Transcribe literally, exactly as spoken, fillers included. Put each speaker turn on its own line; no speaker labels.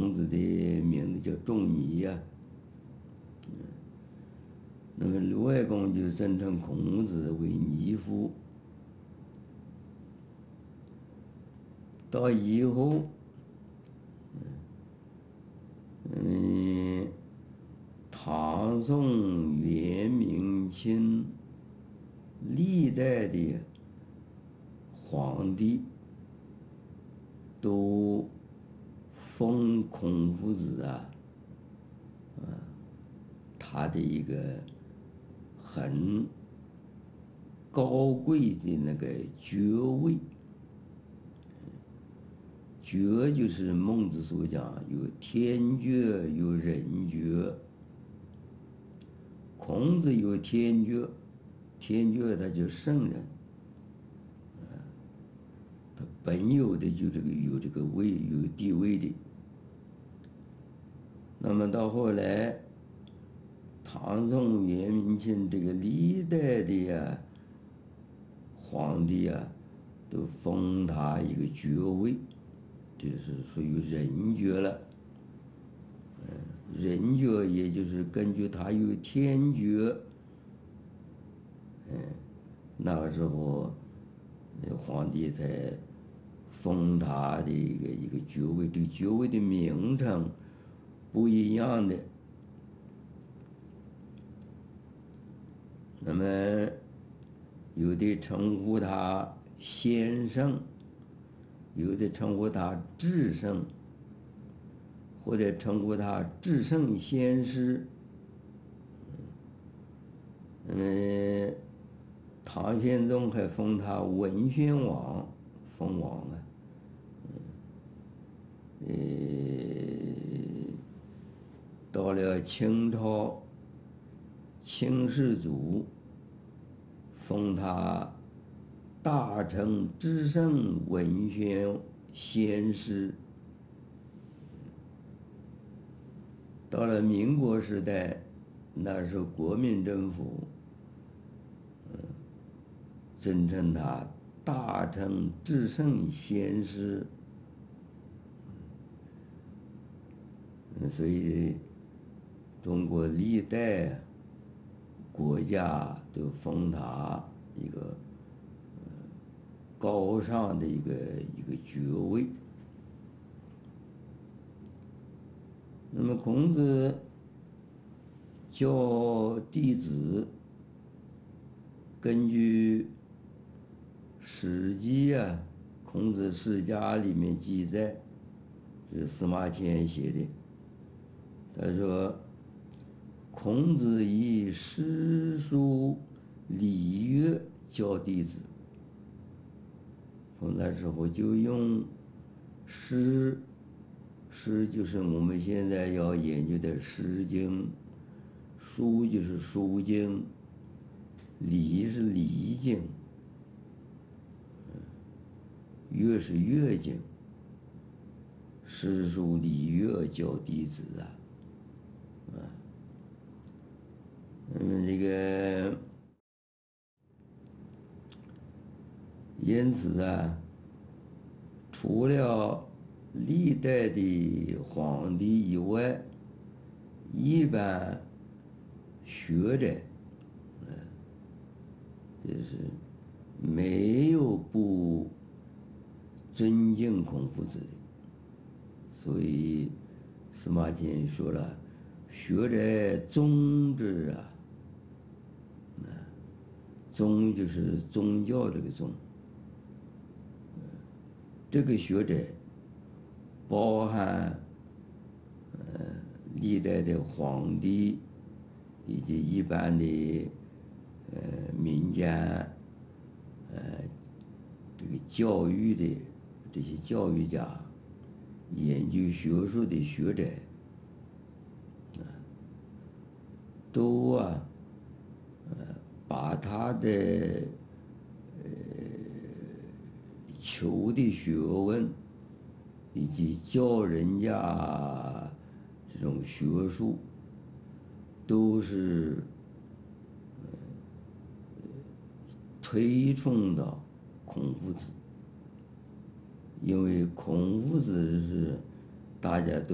孔子的名字叫仲尼呀、啊。那么鲁哀公就尊称孔子为尼夫。到以后，嗯，唐宋元明清历代的皇帝都封孔夫子啊，啊，他的一个很高贵的那个爵位。爵就是孟子所讲有天爵有人爵。孔子有天爵，天爵他就圣人，啊，他本有的就这个有这个位有地位的。那么到后来，唐宋元明清这个历代的呀皇帝呀，都封他一个爵位，就是属于人爵了。人爵也就是根据他有天爵，嗯，那个时候，皇帝才封他的一个一个爵位，这个爵位的名称不一样的。那么有的称呼他先生，有的称呼他至圣，或者称呼他至圣先师。嗯，唐玄宗还封他文宣王，封王啊。呃，到了清朝，清世祖封他大成至圣文宣先师。到了民国时代，那时候国民政府，嗯，尊称他大成至圣先师。嗯，所以中国历代国家都封他一个高尚的一个一个爵位。那么孔子教弟子，根据《史记》啊，《孔子世家》里面记载，是司马迁写的。他说：“孔子以诗书礼乐教弟子。”从那时候就用诗。诗就是我们现在要研究的《诗经》，书就是书经，礼是礼经，乐是乐经，诗书礼乐教弟子啊，啊，那么这个，因此啊，除了历代的皇帝以外，一般学者，嗯，就是没有不尊敬孔夫子的。所以司马迁说了：“学者宗之啊，啊，宗就是宗教这个宗，这个学者。”包含，呃，历代的皇帝，以及一般的，呃，民间，呃，这个教育的这些教育家，研究学术的学者，啊，都啊，呃，把他的，呃，求的学问。以及教人家这种学术，都是推崇的孔夫子，因为孔夫子是大家都。